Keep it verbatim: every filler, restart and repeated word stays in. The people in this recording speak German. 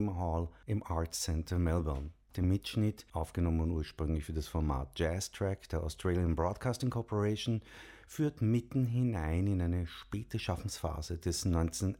Hall im Arts Centre Melbourne. Der Mitschnitt, aufgenommen ursprünglich für das Format Jazz Track der Australian Broadcasting Corporation, führt mitten hinein in eine späte Schaffensphase des neunzehnhundertachtziger